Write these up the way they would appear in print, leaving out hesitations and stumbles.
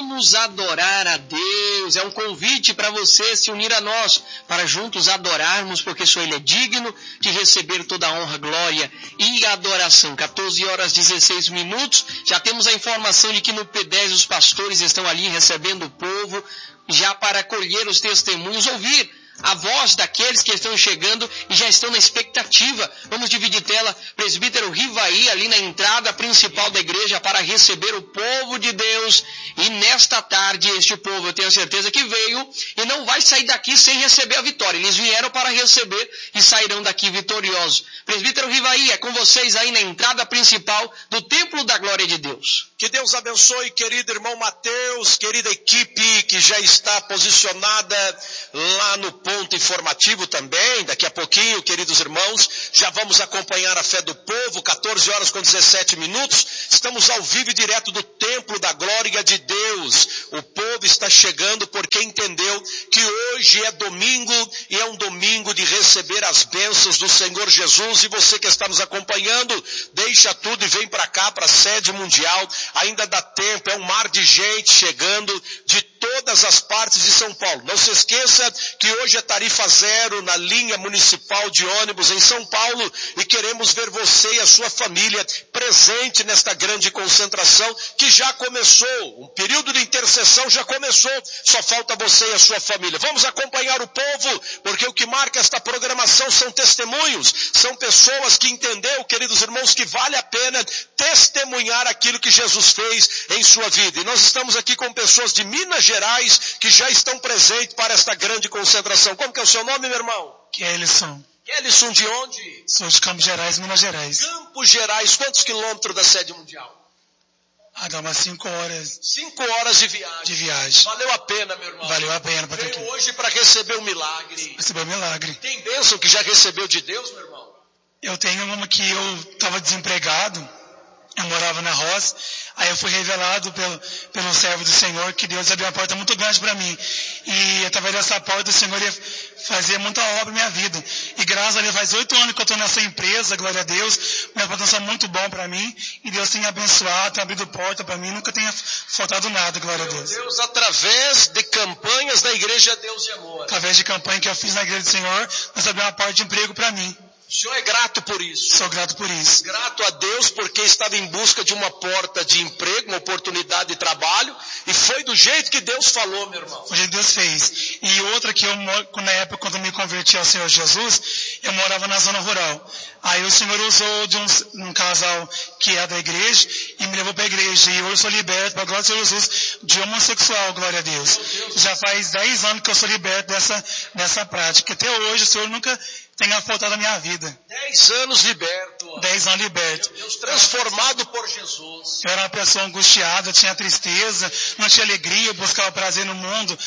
Vamos adorar a Deus. É um convite para você se unir a nós, para juntos adorarmos, porque só Ele é digno de receber toda a honra, glória e adoração. 14h16. Já temos a informação de que no P10 os pastores estão ali recebendo o povo, já para colher os testemunhos, ouvir a voz daqueles que estão chegando e já estão na expectativa. Vamos dividir tela. Presbítero Rivaí ali na entrada principal da igreja para receber o povo de Deus. E nesta tarde este povo, eu tenho certeza que veio e não vai sair daqui sem receber a vitória. Eles vieram para receber e sairão daqui vitoriosos. Presbítero Rivaí, é com vocês aí na entrada principal do Templo da Glória de Deus. Que Deus abençoe, querido irmão Mateus, querida equipe que já está posicionada lá no ponto informativo também. Daqui a pouquinho, queridos irmãos, já vamos acompanhar a fé do povo, 14h17. Estamos ao vivo e direto do Templo da Glória de Deus. O povo está chegando porque entendeu que hoje é domingo e é um domingo de receber as bênçãos do Senhor Jesus. E você que está nos acompanhando, deixa tudo e vem para cá, para a sede mundial. Ainda dá tempo, é um mar de gente chegando de todas as partes de São Paulo. Não se esqueça que hoje é tarifa zero na linha municipal de ônibus em São Paulo e queremos ver você e a sua família presente nesta grande concentração que já começou. Um período de intercessão já começou, só falta você e a sua família. Vamos acompanhar o povo, porque o que marca esta programação são testemunhos, são pessoas que entenderam, queridos irmãos, que vale a pena testemunhar aquilo que Jesus fez em sua vida. E nós estamos aqui com pessoas de Minas Gerais que já estão presentes para esta grande concentração. Como que é o seu nome, meu irmão? Kellyson. Kellyson de onde? Sou de Campos Gerais, Minas Gerais. Campos Gerais, quantos quilômetros da sede mundial? Dá umas 5 horas. 5 horas de viagem. Valeu a pena, meu irmão. Valeu a pena para estar aqui. Veio hoje para receber um milagre. Receber um milagre. Tem bênção que já recebeu de Deus, meu irmão? Eu tenho uma que eu estava desempregado. Eu morava na roça, aí eu fui revelado pelo servo do Senhor que Deus abriu uma porta muito grande para mim. E através dessa porta o Senhor ia fazer muita obra na minha vida. E graças a Deus, faz 8 anos que eu estou nessa empresa, glória a Deus. Minha patrão é muito bom para mim. E Deus tem abençoado, tem abrido porta para mim. Nunca tenha faltado nada, glória a Deus. Deus, através de campanhas da Igreja Deus de Amor. Através de campanha que eu fiz na Igreja do Senhor, Deus abriu uma porta de emprego para mim. O senhor é grato por isso? Sou grato por isso. Grato a Deus porque estava em busca de uma porta de emprego, uma oportunidade de trabalho, e foi do jeito que Deus falou, meu irmão. Foi do jeito que Deus fez. E outra que na época, quando eu me converti ao Senhor Jesus, eu morava na zona rural. Aí o Senhor usou de um casal que é da igreja e me levou para a igreja. E hoje eu sou liberto, para a glória do Senhor Jesus, de homossexual, glória a Deus. Já faz 10 anos que eu sou liberto dessa prática. Até hoje o Senhor nunca tenha faltado a minha vida. 10 anos liberto. 10 anos liberto. Deus transformado por Jesus. Eu era uma pessoa angustiada, tinha tristeza, não tinha alegria, eu buscava prazer no mundo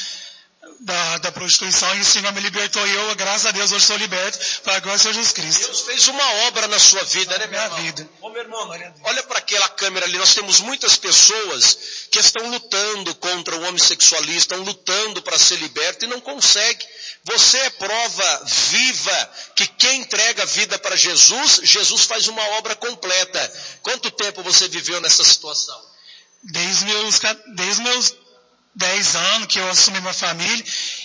da prostituição, e o Senhor me libertou, e eu, graças a Deus, hoje sou liberto, para a glória do Senhor Jesus Cristo. Deus fez uma obra na sua vida, né, meu irmão? Minha vida. Ô, meu irmão, olha para aquela câmera ali, nós temos muitas pessoas que estão lutando contra o homossexualismo, estão lutando para ser liberto e não conseguem. Você é prova viva que quem entrega a vida para Jesus, Jesus faz uma obra completa. Quanto tempo você viveu nessa situação? Desde meus 10 anos que eu assumi minha família,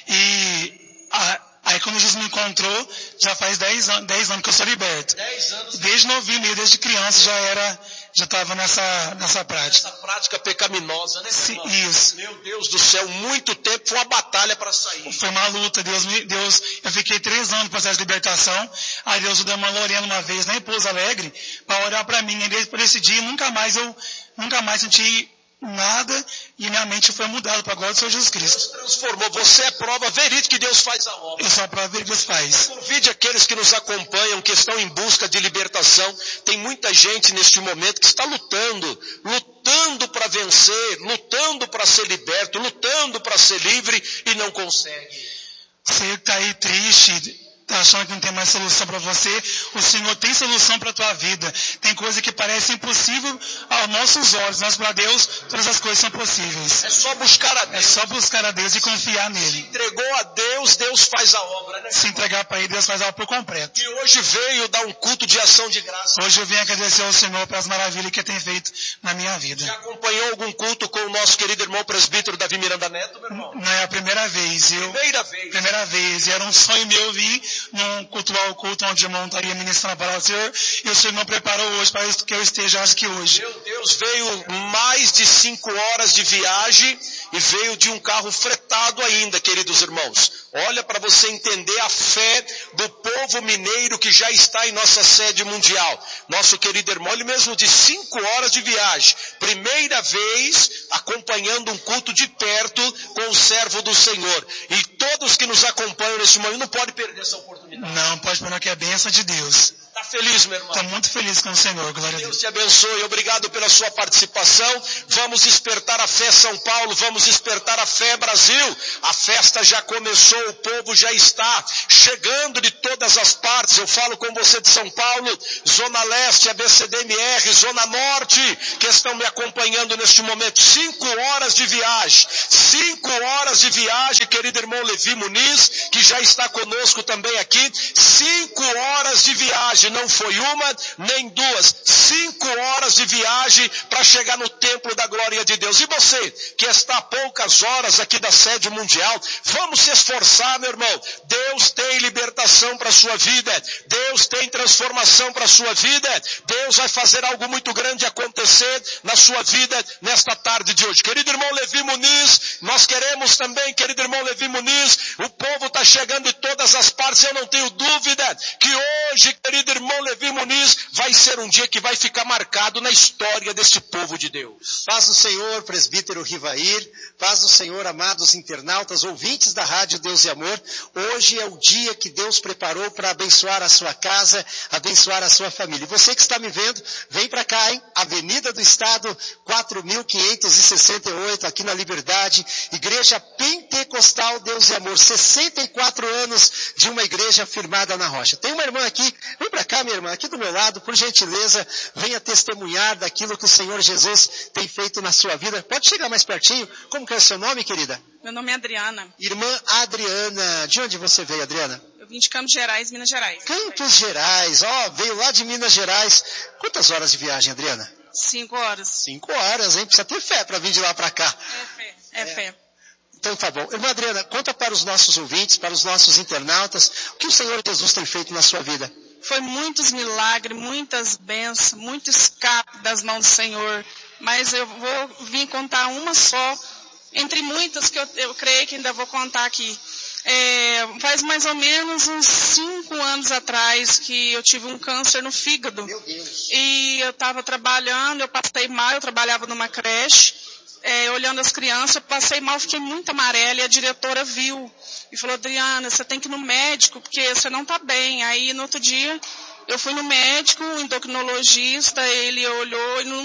e aí quando Jesus me encontrou, já faz 10 anos que eu sou liberto. 10 anos? Desde novinho, desde criança já estava nessa prática. Essa prática pecaminosa, né? Sim, isso. Meu Deus do céu, muito tempo, foi uma batalha para sair. Foi uma luta, eu fiquei 3 anos no processo de libertação, aí Deus deu uma Lorena uma vez, em Pouso Alegre, para orar para mim, e desde esse dia, nunca mais senti nada, e minha mente foi mudada para a glória do Senhor Jesus Cristo. Deus transformou, você é prova verídica que Deus faz a obra. Eu sou a prova verídica que Deus faz. Convide aqueles que nos acompanham, que estão em busca de libertação. Tem muita gente neste momento que está lutando para vencer, lutando para ser liberto, lutando para ser livre e não consegue. Você está aí triste, está achando que não tem mais solução para você, o Senhor tem solução para a tua vida. Tem coisa que parece impossível aos nossos olhos, mas para Deus todas as coisas são possíveis. É só buscar a Deus. É só buscar a Deus e confiar Se nele. entregou a Deus, Deus faz a obra, né? Se entregar para ele, Deus faz algo por completo. E hoje veio dar um culto de ação de graça. Hoje eu vim agradecer ao Senhor pelas maravilhas que ele tem feito na minha vida. Já acompanhou algum culto com o nosso querido irmão presbítero Davi Miranda Neto, meu irmão? Não é a primeira vez. Primeira vez. E era um sonho meu vir num cultuar o culto onde o irmão estaria ministrando a palavra do Senhor. E o Senhor não preparou hoje para que eu esteja aqui hoje. Meu Deus, veio mais de 5 horas de viagem e veio de um carro fretado ainda, queridos irmãos. Olha para você entender a fé do povo mineiro que já está em nossa sede mundial. Nosso querido irmão, ele mesmo de 5 horas de viagem. Primeira vez acompanhando um culto de perto com o servo do Senhor. E todos que nos acompanham neste momento não podem perder essa oportunidade. Não, pode perder, que é a bênção de Deus. Está feliz, meu irmão? Estou muito feliz com o Senhor, glória a Deus. Deus te abençoe, obrigado pela sua participação. Vamos despertar a fé São Paulo, vamos despertar a fé Brasil. A festa já começou, o povo já está chegando de todas as partes. Eu falo com você de São Paulo, Zona Leste, ABCDMR, Zona Norte, que estão me acompanhando neste momento. 5 horas de viagem, 5 horas de viagem, querido irmão Levi Muniz, que já está conosco também aqui. 5 horas de viagem. Não foi uma, nem duas, 5 horas de viagem para chegar no templo da glória de Deus. E você, que está a poucas horas aqui da sede mundial, vamos se esforçar, meu irmão. Deus tem libertação para a sua vida. Deus tem transformação para a sua vida. Deus vai fazer algo muito grande acontecer na sua vida nesta tarde de hoje. Querido irmão Levi Muniz, nós queremos também, querido irmão Levi Muniz, o povo está chegando de todas as partes. Eu não tenho dúvida que hoje, querido irmão Levi Muniz, vai ser um dia que vai ficar marcado na história deste povo de Deus. Paz do Senhor, presbítero Rivair, paz do Senhor, amados internautas, ouvintes da Rádio Deus e Amor. Hoje é o dia que Deus preparou para abençoar a sua casa, abençoar a sua família. E você que está me vendo, vem para cá, hein? Avenida do Estado, 4.568, aqui na Liberdade, Igreja Pentecostal Deus e Amor, 64 anos de uma igreja firmada na rocha. Tem uma irmã aqui, vem para cá, minha irmã, aqui do meu lado, por gentileza, venha testemunhar daquilo que o Senhor Jesus tem feito na sua vida. Pode chegar mais pertinho. Como que é o seu nome, querida? Meu nome é Adriana. Irmã Adriana. De onde você veio, Adriana? Eu vim de Campos Gerais, Minas Gerais. Campos Gerais. Veio lá de Minas Gerais. Quantas horas de viagem, Adriana? 5 horas. 5 horas, hein? Precisa ter fé para vir de lá para cá. É fé. Então tá bom. Irmã Adriana, conta para os nossos ouvintes, para os nossos internautas, o que o Senhor Jesus tem feito na sua vida. Foi muitos milagres, muitas bênçãos, muito escape das mãos do Senhor. Mas eu vou vir contar uma só, entre muitas que eu creio que ainda vou contar aqui. Faz mais ou menos uns 5 anos atrás que eu tive um câncer no fígado. Meu Deus. E eu estava trabalhando, eu passei mal, eu trabalhava numa creche. Olhando as crianças, eu passei mal, fiquei muito amarela e a diretora viu e falou: Adriana, você tem que ir no médico porque você não está bem. Aí no outro dia eu fui no médico, um endocrinologista, ele olhou e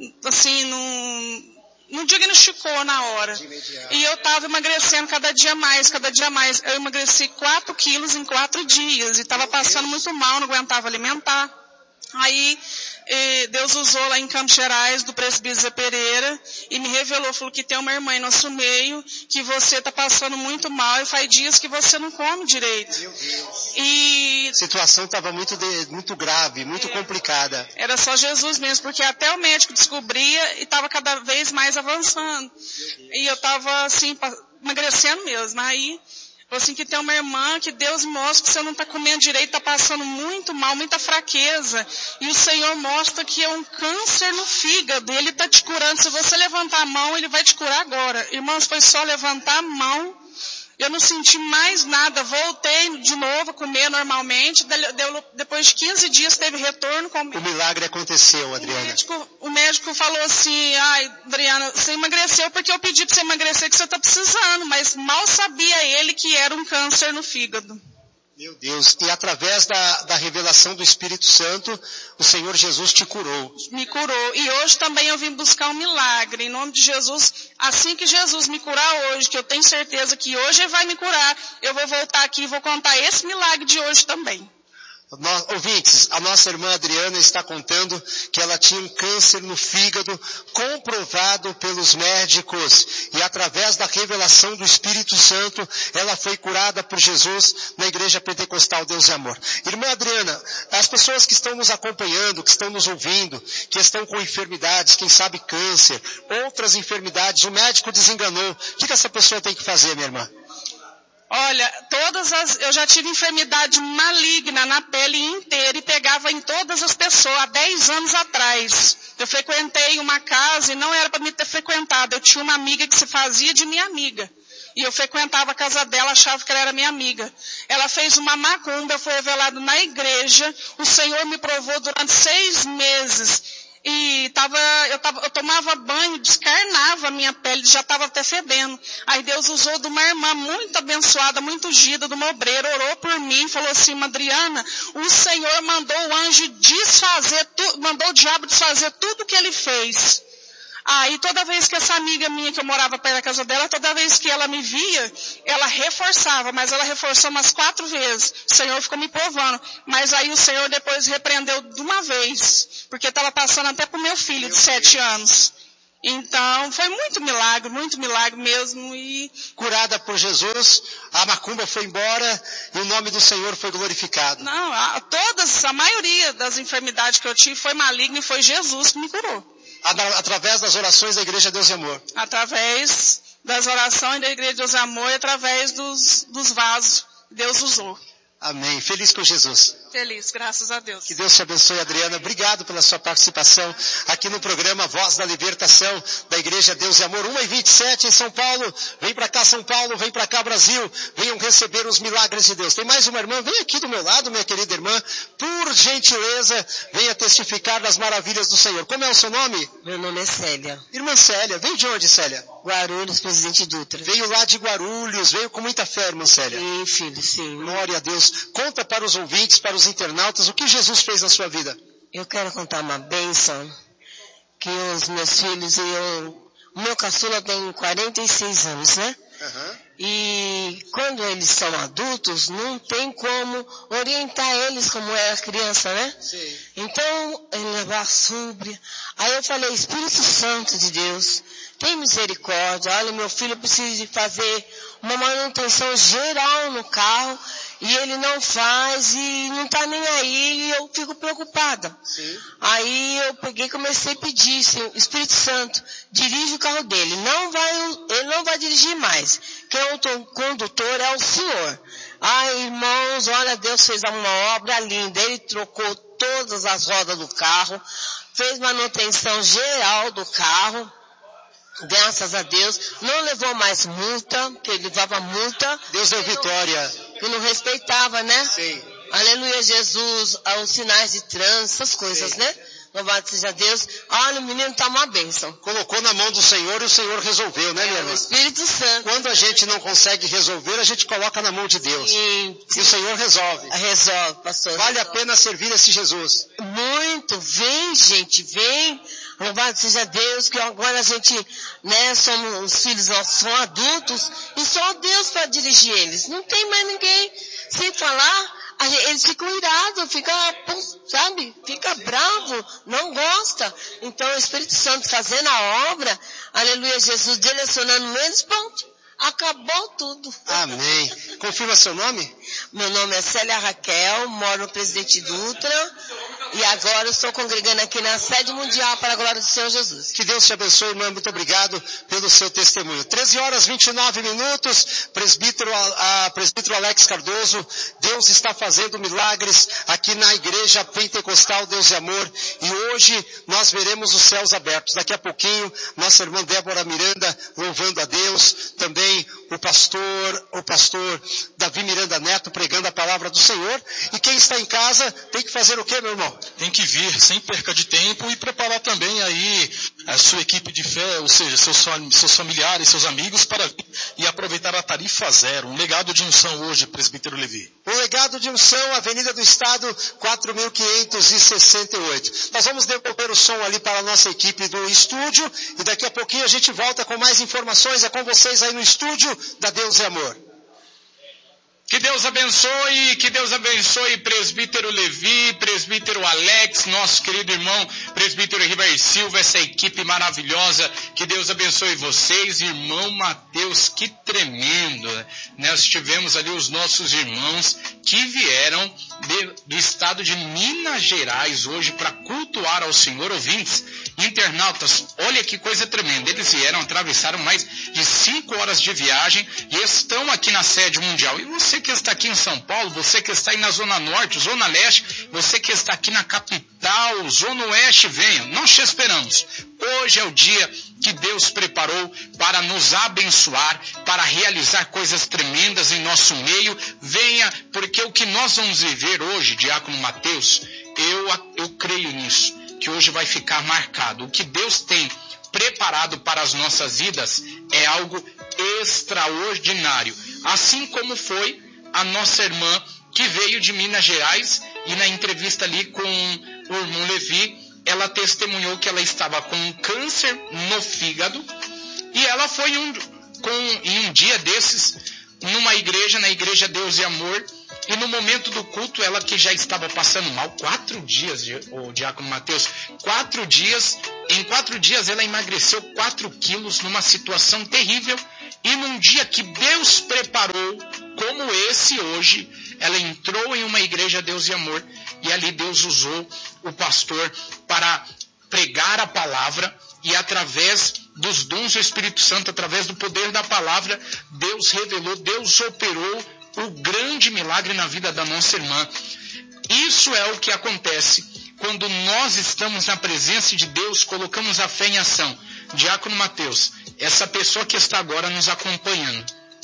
não diagnosticou na hora. E eu estava emagrecendo cada dia mais. Eu emagreci 4 quilos em 4 dias e estava passando muito mal, não aguentava alimentar. Aí Deus usou lá em Campos Gerais, do presbítero Zé Pereira, e me revelou, falou que tem uma irmã em nosso meio, que você está passando muito mal e faz dias que você não come direito. Meu Deus. E A situação estava muito grave, muito complicada. era só Jesus mesmo, porque até o médico descobria e estava cada vez mais avançando. E eu estava assim, emagrecendo mesmo. Aí assim, que tem uma irmã que Deus mostra que você não está comendo direito, está passando muito mal, muita fraqueza. E o Senhor mostra que é um câncer no fígado. Ele está te curando. Se você levantar a mão, Ele vai te curar agora. Irmãos, foi só levantar a mão. Eu não senti mais nada. Voltei de novo a comer normalmente. Depois de 15 dias teve retorno. O milagre aconteceu, Adriana. O médico falou assim: ai, Adriana, você emagreceu porque eu pedi para você emagrecer que você está precisando. Mas mal sabia ele que era um câncer no fígado. Meu Deus, e através da revelação do Espírito Santo, o Senhor Jesus te curou. Me curou. E hoje também eu vim buscar um milagre, em nome de Jesus. Assim que Jesus me curar hoje, que eu tenho certeza que hoje Ele vai me curar, eu vou voltar aqui e vou contar esse milagre de hoje também. Ouvintes, a nossa irmã Adriana está contando que ela tinha um câncer no fígado comprovado pelos médicos e através da revelação do Espírito Santo ela foi curada por Jesus na Igreja Pentecostal Deus e Amor. Irmã Adriana, as pessoas que estão nos acompanhando, que estão nos ouvindo, que estão com enfermidades, quem sabe câncer, outras enfermidades, o médico desenganou, o que essa pessoa tem que fazer, minha irmã? Olha, eu já tive enfermidade maligna na pele inteira e pegava em todas as pessoas, há 10 anos atrás. Eu frequentei uma casa e não era para me ter frequentado. Eu tinha uma amiga que se fazia de minha amiga. E eu frequentava a casa dela, achava que ela era minha amiga. Ela fez uma macumba, foi revelado na igreja. O Senhor me provou durante 6 meses. E eu tomava banho, descarnava a minha pele, já estava até fedendo. Aí Deus usou de uma irmã muito abençoada, muito ungida, de uma obreira, orou por mim, falou assim, Adriana, o Senhor mandou o anjo mandou o diabo desfazer tudo que ele fez. Aí toda vez que essa amiga minha que eu morava perto da casa dela, toda vez que ela me via, ela reforçava, mas ela reforçou umas 4 vezes. O Senhor ficou me provando. Mas aí o Senhor depois repreendeu de uma vez, porque estava passando até pro meu filho de 7 anos. Então, foi muito milagre mesmo. E curada por Jesus, a macumba foi embora e o nome do Senhor foi glorificado. Não, a maioria das enfermidades que eu tive foi maligna e foi Jesus que me curou. Através das orações da Igreja Deus e Amor. Através das orações da Igreja Deus e Amor e através dos vasos que Deus usou. Amém. Feliz com Jesus. Feliz, graças a Deus. Que Deus te abençoe, Adriana. Obrigado pela sua participação aqui no programa Voz da Libertação da Igreja Deus e Amor. 1h27 em São Paulo. Vem para cá, São Paulo. Vem para cá, Brasil. Venham receber os milagres de Deus. Tem mais uma irmã. Vem aqui do meu lado, minha querida irmã. Por gentileza, venha testificar das maravilhas do Senhor. Como é o seu nome? Meu nome é Célia. Irmã Célia. Veio de onde, Célia? Guarulhos, Presidente Dutra. Veio lá de Guarulhos. Veio com muita fé, irmã Célia. Sim, filho, sim. Glória a Deus. Conta para os ouvintes, para os internautas, o que Jesus fez na sua vida. Eu quero contar uma bênção, que os meus filhos o meu caçula tem 46 anos, né? Uhum. E quando eles são adultos, não tem como orientar eles como era criança, né? Sim. Então, ele levar súbria. Aí eu falei, Espírito Santo de Deus, tem misericórdia. Olha, meu filho precisa de fazer uma manutenção geral no carro e ele não faz e não tá nem aí e eu fico preocupada. Sim. Aí eu peguei e comecei a pedir, Espírito Santo, dirige o carro dele. Ele não vai dirigir mais. Quem é o condutor é o Senhor. Ai, irmãos, olha, Deus fez uma obra linda. Ele trocou todas as rodas do carro, fez manutenção geral do carro. Graças a Deus, não levou mais multa, porque ele levava multa. Deus deu vitória. Que não respeitava, né? Sim. Aleluia, Jesus, os sinais de trânsito, essas coisas, Sim. né? Louvado seja Deus. Olha, o menino tá uma bênção. Colocou na mão do Senhor e o Senhor resolveu, né, minha irmã? O Espírito Santo. Quando a gente não consegue resolver, a gente coloca na mão de Deus. Sim. E o Senhor resolve. Resolve, pastor. Vale resolve. a pena servir esse Jesus. Muito. Vem, gente, vem. Louvado seja Deus, que agora a gente, né, os filhos nossos são adultos e só Deus para dirigir eles. Não tem mais ninguém. Sem falar, eles ficam irados, fica bravo, não gosta. Então o Espírito Santo fazendo a obra, aleluia, Jesus direcionando eles, pronto. Acabou tudo. Amém. Confirma seu nome? Meu nome é Célia Raquel, moro no Presidente Dutra e agora eu estou congregando aqui na sede mundial para a glória do Senhor Jesus. Que Deus te abençoe, irmã. Muito obrigado pelo seu testemunho. 13h29, presbítero Alex Cardoso. Deus está fazendo milagres aqui na Igreja Pentecostal Deus e Amor. E hoje nós veremos os céus abertos. Daqui a pouquinho, nossa irmã Débora Miranda louvando a Deus. Também o pastor Davi Miranda Neto pregando a palavra do Senhor. E quem está em casa tem que fazer o quê, meu irmão? tem que vir sem perca de tempo e preparar também aí a sua equipe de fé, ou seja, seus familiares, seus amigos, para vir e aproveitar a tarifa zero. Um legado de unção hoje, presbítero Levi. O legado de unção, Avenida do Estado, 4.568. Nós vamos devolver o som ali para a nossa equipe do estúdio e daqui a pouquinho a gente volta com mais informações. É com vocês aí no estúdio da Deus e Amor. Que Deus abençoe presbítero Levi, presbítero Alex, nosso querido irmão presbítero River Silva, essa equipe maravilhosa. Que Deus abençoe vocês, irmão Mateus, que tremendo. Nós tivemos ali os nossos irmãos que vieram do estado de Minas Gerais hoje para cultuar ao Senhor. Ouvintes, internautas, olha que coisa tremenda. Eles vieram, atravessaram mais de 5 horas de viagem e estão aqui na sede mundial. E você que está aqui em São Paulo, você que está aí na Zona Norte, Zona Leste, você que está aqui na capital, Zona Oeste, venha, nós te esperamos. Hoje é o dia que Deus preparou para nos abençoar, para realizar coisas tremendas em nosso meio. Venha, porque o que nós vamos viver hoje, Diácono Mateus, eu creio nisso, que hoje vai ficar marcado. O que Deus tem preparado para as nossas vidas é algo extraordinário, assim como foi a nossa irmã que veio de Minas Gerais e na entrevista ali com o irmão Levi, ela testemunhou que ela estava com um câncer no fígado e ela foi em um dia desses numa igreja, na igreja Deus e Amor, e no momento do culto ela que já estava passando mal, 4 dias, o Diácono Mateus, 4 dias, em 4 dias ela emagreceu 4 quilos numa situação terrível. E num dia que Deus preparou, como esse hoje, ela entrou em uma igreja Deus e Amor, e ali Deus usou o pastor para pregar a palavra, e através dos dons do Espírito Santo, através do poder da palavra, Deus revelou, Deus operou o grande milagre na vida da nossa irmã. Isso é o que acontece quando nós estamos na presença de Deus, colocamos a fé em ação. Diácono Mateus, essa pessoa que está agora nos acompanhando,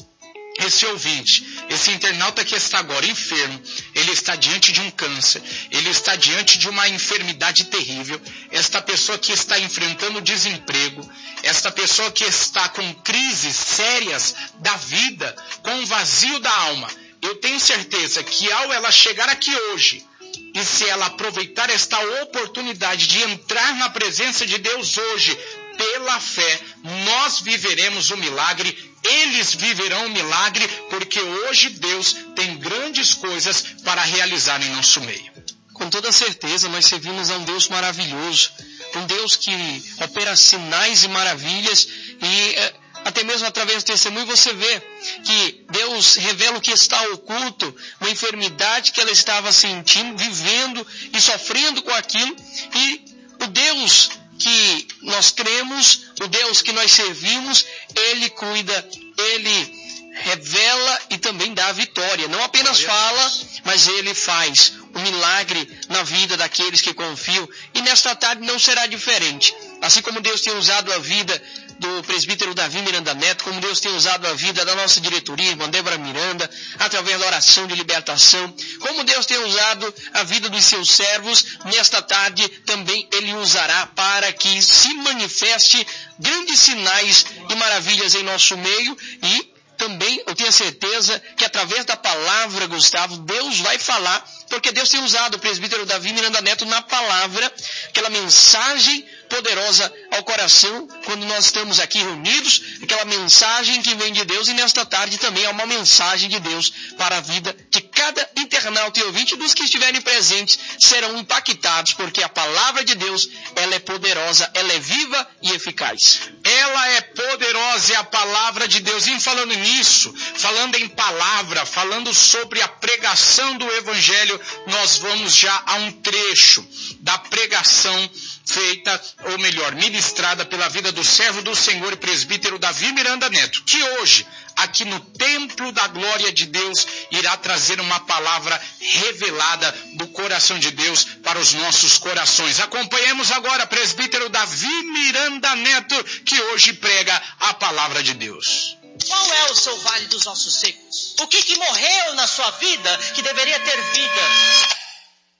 esse ouvinte, esse internauta que está agora enfermo, ele está diante de um câncer, ele está diante de uma enfermidade terrível, esta pessoa que está enfrentando desemprego, esta pessoa que está com crises sérias da vida, com um vazio da alma, eu tenho certeza que ao ela chegar aqui hoje, e se ela aproveitar esta oportunidade de entrar na presença de Deus hoje, pela fé, nós viveremos o milagre, eles viverão o milagre, porque hoje Deus tem grandes coisas para realizar em nosso meio. Com toda certeza, nós servimos a um Deus maravilhoso, um Deus que opera sinais e maravilhas, e até mesmo através do testemunho você vê que Deus revela o que está oculto, uma enfermidade que ela estava sentindo, vivendo e sofrendo com aquilo, e o Deus que nós cremos, o Deus que nós servimos, Ele cuida, Ele revela e também dá a vitória. Não apenas fala, mas Ele faz um milagre na vida daqueles que confiam. E nesta tarde não será diferente. Assim como Deus tem usado a vida do presbítero Davi Miranda Neto, como Deus tem usado a vida da nossa diretoria, irmã Débora Miranda, através da oração de libertação, como Deus tem usado a vida dos seus servos, nesta tarde também Ele usará para que se manifeste grandes sinais e maravilhas em nosso meio, e também eu tenho certeza que através da palavra, Gustavo, Deus vai falar, porque Deus tem usado o presbítero Davi Miranda Neto na palavra, aquela mensagem poderosa ao coração, quando nós estamos aqui reunidos, aquela mensagem que vem de Deus, e nesta tarde também é uma mensagem de Deus para a vida de cada internauta e ouvinte, dos que estiverem presentes serão impactados, porque a palavra de Deus, ela é poderosa, ela é viva e eficaz. Ela é poderosa, é a palavra de Deus. E falando nisso, falando em palavra, falando sobre a pregação do Evangelho, nós vamos já a um trecho da pregação feita, ou melhor, ministrada pela vida do servo do Senhor e presbítero Davi Miranda Neto, que hoje, aqui no Templo da Glória de Deus, irá trazer uma palavra revelada do coração de Deus para os nossos corações. Acompanhemos agora presbítero Davi Miranda Neto, que hoje prega a palavra de Deus. Qual é o seu vale dos ossos secos? O que morreu na sua vida que deveria ter vida?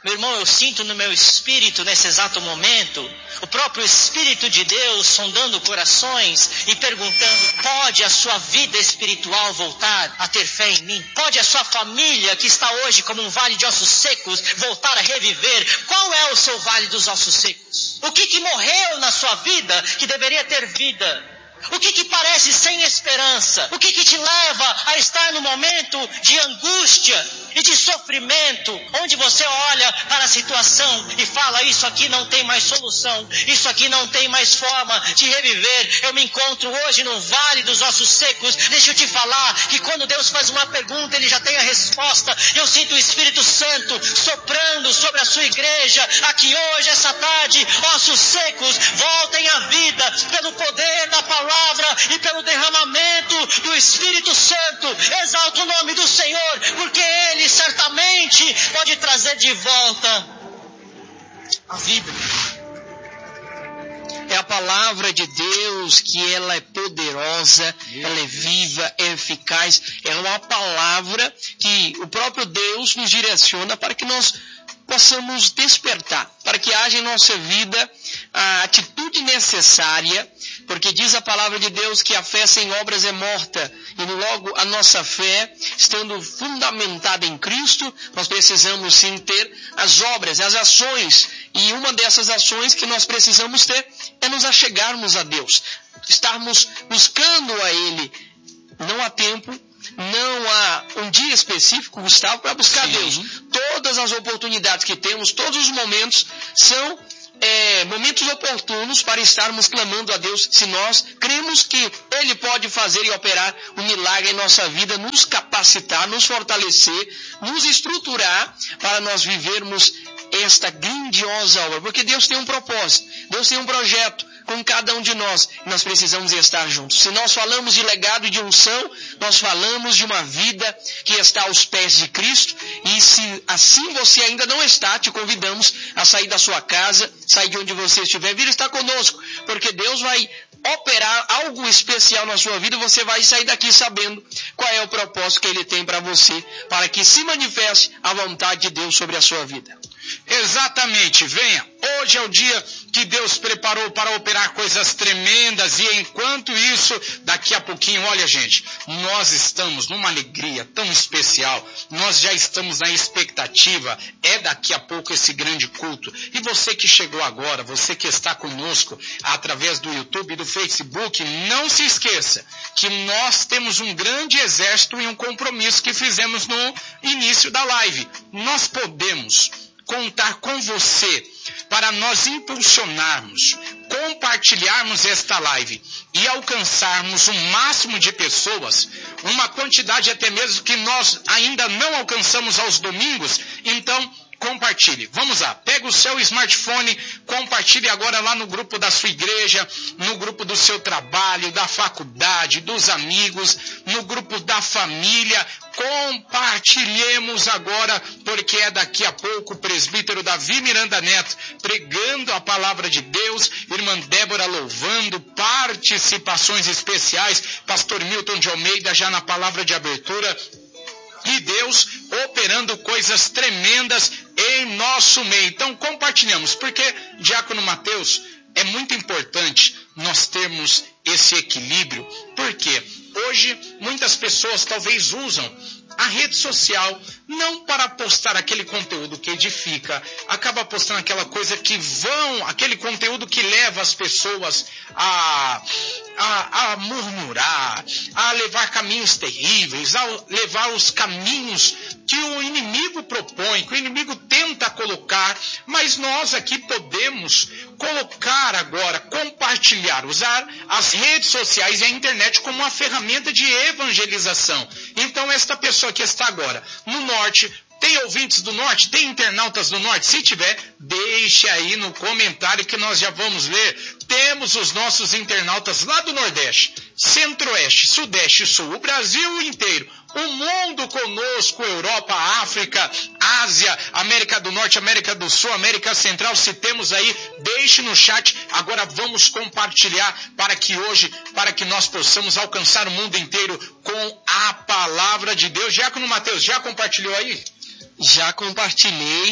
Meu irmão, eu sinto no meu espírito, nesse exato momento, o próprio Espírito de Deus sondando corações e perguntando: pode a sua vida espiritual voltar a ter fé em mim? Pode a sua família, que está hoje como um vale de ossos secos, voltar a reviver? Qual é o seu vale dos ossos secos? O que morreu na sua vida que deveria ter vida? O que parece sem esperança? O que te leva a estar no momento de angústia e de sofrimento, onde você olha para a situação e fala: isso aqui não tem mais solução, isso aqui não tem mais forma de reviver, eu me encontro hoje no vale dos ossos secos. Deixa eu te falar que quando Deus faz uma pergunta, Ele já tem a resposta. Eu sinto o Espírito Santo soprando sobre a sua igreja, aqui hoje, essa tarde: ossos secos, voltem à vida, pelo poder da palavra e pelo derramamento do Espírito Santo. Exalta o nome do Senhor, porque Ele certamente pode trazer de volta a vida. É a palavra de Deus, que ela é poderosa, ela é viva, é eficaz. É uma palavra que o próprio Deus nos direciona para que nós possamos despertar, para que haja em nossa vida a atitude necessária, porque diz a palavra de Deus que a fé sem obras é morta, e logo a nossa fé, estando fundamentada em Cristo, nós precisamos sim ter as obras, as ações, e uma dessas ações que nós precisamos ter é nos achegarmos a Deus, estarmos buscando a Ele. Não há tempo, não há um dia específico, Gustavo, para buscar Deus. Todas as oportunidades que temos, todos os momentos são momentos oportunos para estarmos clamando a Deus, se nós cremos que Ele pode fazer e operar um milagre em nossa vida, nos capacitar, nos fortalecer, nos estruturar para nós vivermos esta grandiosa obra, porque Deus tem um propósito, Deus tem um projeto com cada um de nós, e nós precisamos estar juntos. Se nós falamos de legado e de unção, nós falamos de uma vida que está aos pés de Cristo, e se assim você ainda não está, te convidamos a sair da sua casa, sair de onde você estiver, vir estar conosco, porque Deus vai operar algo especial na sua vida, você vai sair daqui sabendo qual é o propósito que Ele tem para você, para que se manifeste a vontade de Deus sobre a sua vida. Exatamente, venha. Hoje é o dia que Deus preparou para operar coisas tremendas, e enquanto isso, daqui a pouquinho, olha gente, nós estamos numa alegria tão especial, nós já estamos na expectativa, é daqui a pouco esse grande culto. E você que chegou agora, você que está conosco através do YouTube e do Facebook, não se esqueça que nós temos um grande exército e um compromisso que fizemos no início da live. Nós podemos contar com você para nós impulsionarmos, compartilharmos esta live e alcançarmos o máximo de pessoas, uma quantidade até mesmo que nós ainda não alcançamos aos domingos. Então compartilhe. Vamos lá, pega o seu smartphone, compartilhe agora lá no grupo da sua igreja, no grupo do seu trabalho, da faculdade, dos amigos, no grupo da família. Compartilhemos agora, porque é daqui a pouco o presbítero Davi Miranda Neto pregando a palavra de Deus, irmã Débora louvando, participações especiais, pastor Milton de Almeida já na palavra de abertura, e Deus operando coisas tremendas em nosso meio. Então compartilhamos, porque, Diácono Mateus, é muito importante nós termos esse equilíbrio, porque hoje muitas pessoas talvez usam a rede social não para postar aquele conteúdo que edifica, acaba postando aquela coisa que aquele conteúdo que leva as pessoas a murmurar, a levar caminhos terríveis, a levar os caminhos que o inimigo propõe, que o inimigo tenta colocar, mas nós aqui podemos colocar agora, compartilhar, usar as redes sociais e a internet como uma ferramenta de evangelização. Então esta pessoa que está agora no norte, tem ouvintes do norte? Tem internautas do norte? Se tiver, deixe aí no comentário que nós já vamos ler. Temos os nossos internautas lá do Nordeste, Centro-Oeste, Sudeste e Sul, o Brasil inteiro, o mundo conosco, Europa, África, Ásia, América do Norte, América do Sul, América Central. Se temos aí, deixe no chat. Agora vamos compartilhar para que nós possamos alcançar o mundo inteiro com a palavra de Deus. Diácono Mateus, já compartilhou aí? Já compartilhei,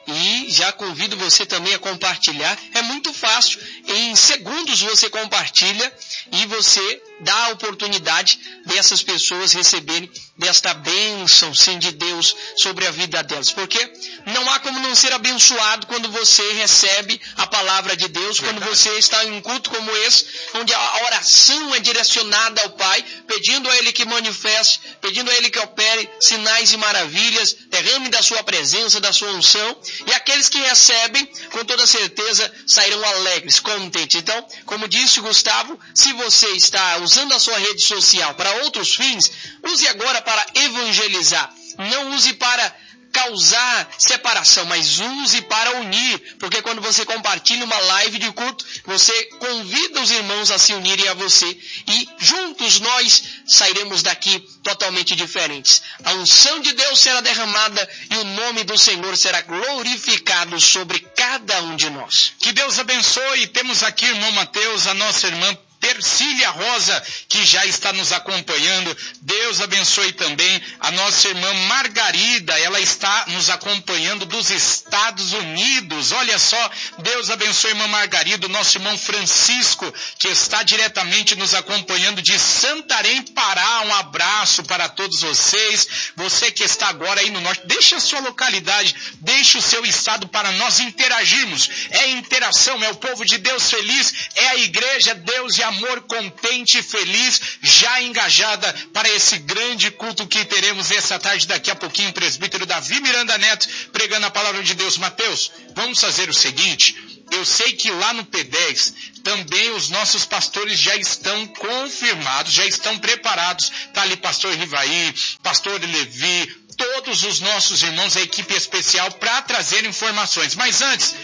E já convido você também a compartilhar. É muito fácil. Em segundos você compartilha e você dá a oportunidade dessas pessoas receberem desta bênção, sim, de Deus sobre a vida delas. Porque não há como não ser abençoado quando você recebe a palavra de Deus, quando você está em um culto como esse, onde a oração é direcionada ao Pai, pedindo a Ele que manifeste, pedindo a Ele que opere sinais e maravilhas, derrame da sua presença, da sua unção, e aqueles que recebem, com toda certeza, sairão alegres, contentes. Então, como disse o Gustavo, se você está usando a sua rede social para outros fins, use agora para evangelizar. Não use para causar separação, mas use para unir, porque quando você compartilha uma live de culto, você convida os irmãos a se unirem a você e juntos nós sairemos daqui totalmente diferentes. A unção de Deus será derramada e o nome do Senhor será glorificado sobre cada um de nós. Que Deus abençoe. Temos aqui, irmão Mateus, a nossa irmã Tercília Rosa, que já está nos acompanhando. Deus abençoe também a nossa irmã Margarida, ela está nos acompanhando dos Estados Unidos. Olha só, Deus abençoe a irmã Margarida, o nosso irmão Francisco, que está diretamente nos acompanhando de Santarém, Pará. Um abraço para todos vocês. Você que está agora aí no norte, deixa a sua localidade, deixa o seu estado para nós interagirmos. É interação, é o povo de Deus feliz, é a igreja Deus e amor, contente e feliz, já engajada para esse grande culto que teremos essa tarde, daqui a pouquinho, o presbítero Davi Miranda Neto pregando a palavra de Deus. Mateus, vamos fazer o seguinte, eu sei que lá no P10 também os nossos pastores já estão confirmados, já estão preparados, tá ali pastor Rivaí, pastor Levi, todos os nossos irmãos, a equipe especial, para trazer informações. Mas antes,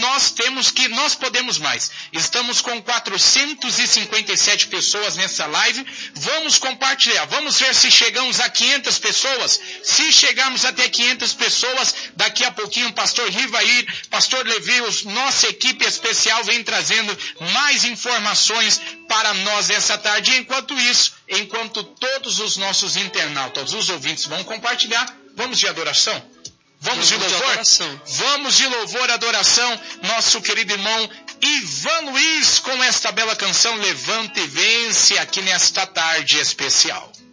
nós podemos mais. Estamos com 457 pessoas nessa live. Vamos compartilhar. Vamos ver se chegamos a 500 pessoas. Se chegarmos até 500 pessoas, daqui a pouquinho o pastor Rivaí, pastor Levi, nossa equipe especial vem trazendo mais informações para nós essa tarde. Enquanto isso, enquanto todos os nossos internautas, os ouvintes vão compartilhar, vamos de adoração? Vamos de louvor? Vamos de louvor, adoração. Nosso querido irmão Ivan Luiz com esta bela canção Levanta e Vence aqui nesta tarde especial.